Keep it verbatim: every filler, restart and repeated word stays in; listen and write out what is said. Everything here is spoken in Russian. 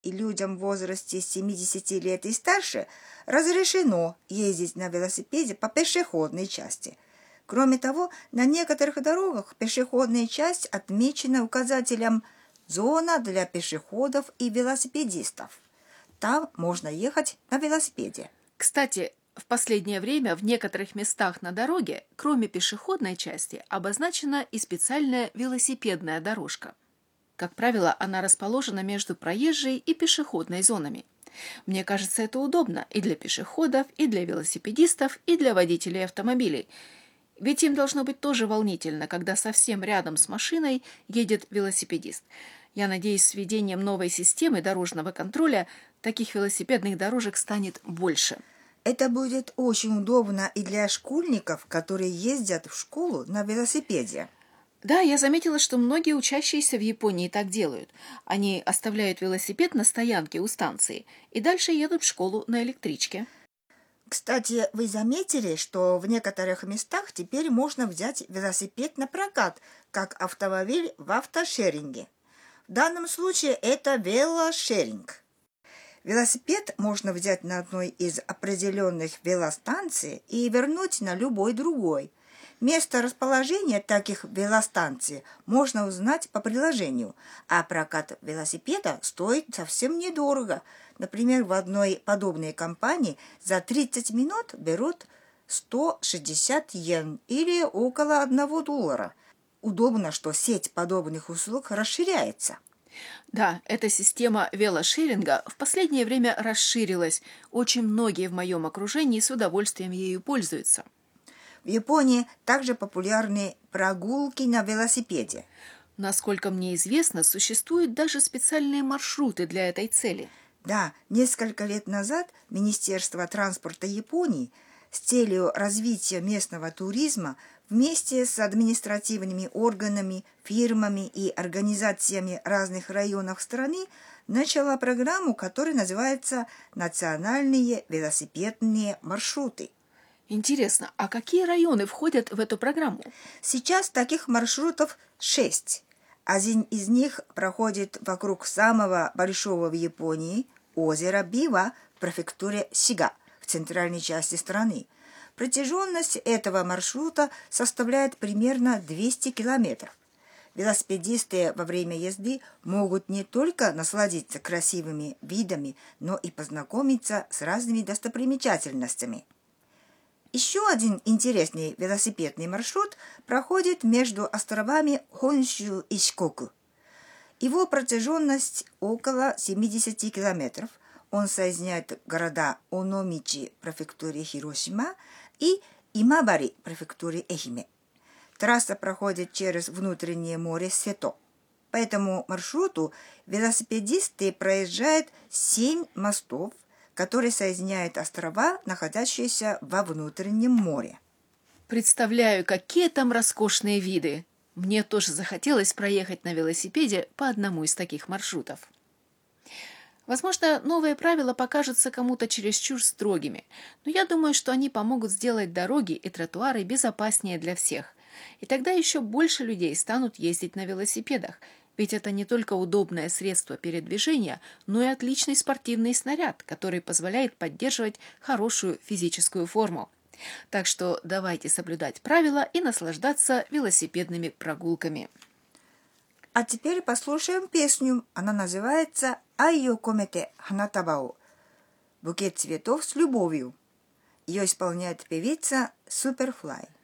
и людям в возрасте семидесяти лет и старше разрешено ездить на велосипеде по пешеходной части. Кроме того, на некоторых дорогах пешеходная часть отмечена указателем «Зона для пешеходов и велосипедистов». Там можно ехать на велосипеде. Кстати, в последнее время в некоторых местах на дороге, кроме пешеходной части, обозначена и специальная велосипедная дорожка. Как правило, она расположена между проезжей и пешеходной зонами. Мне кажется, это удобно и для пешеходов, и для велосипедистов, и для водителей автомобилей. Ведь им должно быть тоже волнительно, когда совсем рядом с машиной едет велосипедист. Я надеюсь, с введением новой системы дорожного контроля таких велосипедных дорожек станет больше. Это будет очень удобно и для школьников, которые ездят в школу на велосипеде. Да, я заметила, что многие учащиеся в Японии так делают. Они оставляют велосипед на стоянке у станции и дальше едут в школу на электричке. Кстати, вы заметили, что в некоторых местах теперь можно взять велосипед на прокат, как автомобиль в автошеринге. В данном случае это велошеринг. Велосипед можно взять на одной из определенных велостанций и вернуть на любой другой. Место расположения таких велостанций можно узнать по приложению, а прокат велосипеда стоит совсем недорого. Например, в одной подобной компании за тридцать минут берут сто шестьдесят йен или около одного доллара. Удобно, что сеть подобных услуг расширяется. Да, эта система велошеринга в последнее время расширилась. Очень многие в моем окружении с удовольствием ею пользуются. В Японии также популярны прогулки на велосипеде. Насколько мне известно, существуют даже специальные маршруты для этой цели. Да, несколько лет назад Министерство транспорта Японии с целью развития местного туризма вместе с административными органами, фирмами и организациями разных районов страны начало программу, которая называется «Национальные велосипедные маршруты». Интересно, а какие районы входят в эту программу? Сейчас таких маршрутов шесть. Один из них проходит вокруг самого большого в Японии озера Бива в префектуре Сига в центральной части страны. Протяженность этого маршрута составляет примерно двести километров. Велосипедисты во время езды могут не только насладиться красивыми видами, но и познакомиться с разными достопримечательностями. Еще один интересный велосипедный маршрут проходит между островами Хонсю и Шикоку. Его протяженность около семьдесят километров. Он соединяет города Ономичи в префектуре Хиросима и Имабари в префектуре Эхиме. Трасса проходит через внутреннее море Сето. По этому маршруту велосипедисты проезжают семь мостов, которые соединяют острова, находящиеся во внутреннем море. Представляю, какие там роскошные виды. Мне тоже захотелось проехать на велосипеде по одному из таких маршрутов. Возможно, новые правила покажутся кому-то чересчур строгими, но я думаю, что они помогут сделать дороги и тротуары безопаснее для всех. И тогда еще больше людей станут ездить на велосипедах, ведь это не только удобное средство передвижения, но и отличный спортивный снаряд, который позволяет поддерживать хорошую физическую форму. Так что давайте соблюдать правила и наслаждаться велосипедными прогулками. А теперь послушаем песню. Она называется «Айо комете ханатабао» – «Букет цветов с любовью». Ее исполняет певица Суперфлай.